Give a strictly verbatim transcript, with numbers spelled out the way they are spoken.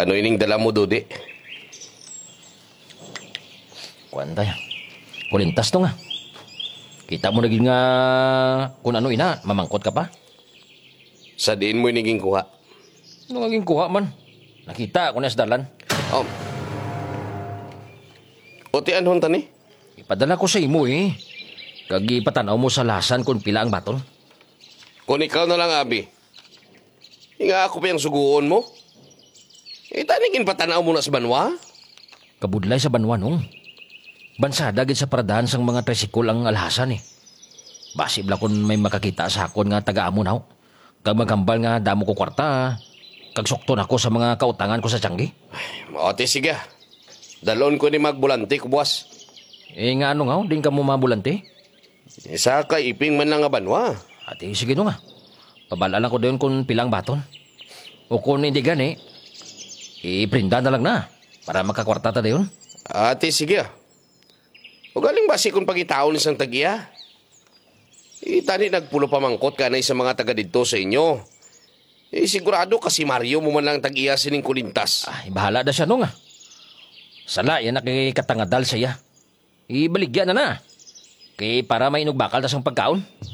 Ano ining dala mo, Dodi? Kuwanta yan. Kulintas to nga. Kita mo naging nga kung ano ina, mamangkot ka pa. Sa diin mo iniging kuha. Ano naging kuha man? Nakita ko na sa dalan. Oh. Uti anhon tani? Ipadala ko sa imo eh. Kag ipatanaw mo sa lasan kung pila ang baton. Kung ikaw na lang, Abi. Hinga ako pa yung suguon mo. Eh, taningin patanaw mo na sa banwa. Kabudlay sa banwanong. Bansada gid sa paradahan sang mga tricycle ang alhasan eh. Basibla kung may makakita sa akon nga taga-amo na. Kag magambal nga damo ko kwarta. Kag sukton ako sa mga kautangan ko sa Tiangge. Ote, sige. Dalon ko ni magbulante ko, buwas. Eh nga ano nga, din ka mo mabulante? Isa ka iping man lang nga banwa. Ate, sige no nga. Pabala lang ko doon kung pilang baton. O kung hindi gani, iprinda na lang na. Para makakwarta ta doon. Ate, sige. O galing ba si kung pagitaon isang tagiya? Itani nagpulo pamangkot ka na sa mga taga dito sa inyo. Eh, sigurado kasi Mario mo man lang tag-iya sining kulintas. Ay, bahala na siya no nga. Sala, yan nakikatangadal siya. Ibaligyan na na. Kay para may inugbakal na siyang pagkaon.